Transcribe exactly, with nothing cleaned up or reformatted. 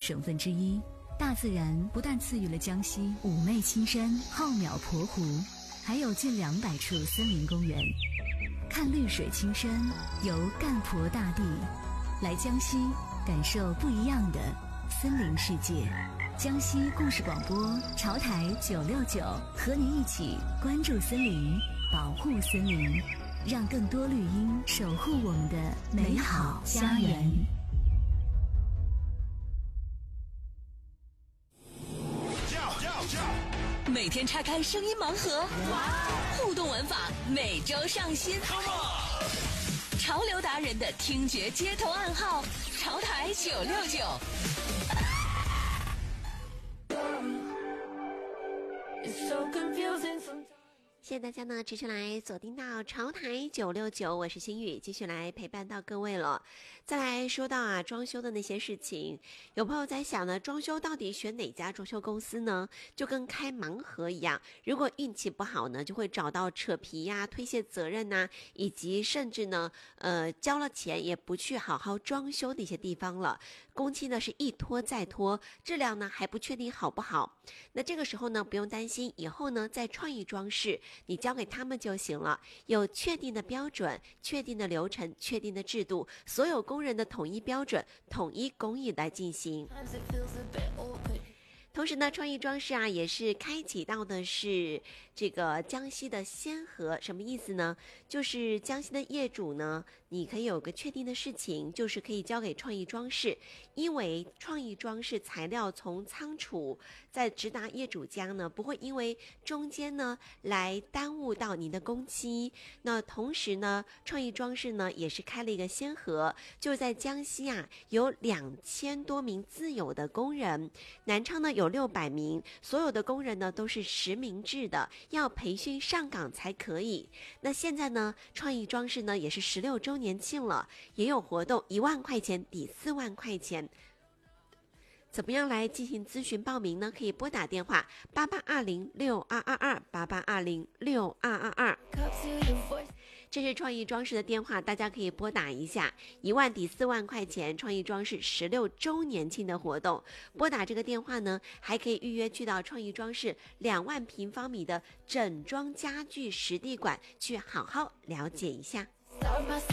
省份之一。大自然不但赐予了江西妩媚青山、浩渺鄱湖，还有近两百处森林公园。看绿水青山，游干婆大地，来江西感受不一样的森林世界。江西故事广播潮台九六九，和您一起关注森林，保护森林，让更多绿荫守护我们的美好家园。 每天拆开声音盲盒，互动玩法每周上新。潮流达人的听觉街头暗号，潮台九六九。 谢谢大家呢，持续来锁定到潮台九六九，我是心雨，继续来陪伴到各位了。再来说到啊，装修的那些事情，有朋友在想呢，装修到底选哪家装修公司呢？就跟开盲盒一样，如果运气不好呢，就会找到扯皮呀、啊、推卸责任呐、啊，以及甚至呢，呃，交了钱也不去好好装修的一些地方了。工期呢是一拖再拖，质量呢还不确定好不好。那这个时候呢，不用担心，以后呢在创意装饰，你交给他们就行了，有确定的标准、确定的流程、确定的制度，所有工人的统一标准、统一工艺来进行。同时呢，创意装饰啊也是开启到的是这个江西的先河，什么意思呢？就是江西的业主呢，你可以有个确定的事情，就是可以交给创意装饰，因为创意装饰材料从仓储再直达业主家呢，不会因为中间呢来耽误到您的工期。那同时呢，创意装饰呢也是开了一个先河，就在江西啊有两千多名自有的工人，南昌呢有六百名，所有的工人呢都是实名制的，要培训上岗才可以。那现在呢，创意装饰呢也是十六周年庆了，也有活动，一万块钱抵四万块钱。怎么样来进行咨询报名呢？可以拨打电话八八二零六二二二八八二零六二二二。这是创意装饰的电话，大家可以拨打一下，一万抵四万块钱，创意装饰十六周年庆的活动。拨打这个电话呢，还可以预约去到创意装饰两万平方米的整装家具实地馆去好好了解一下。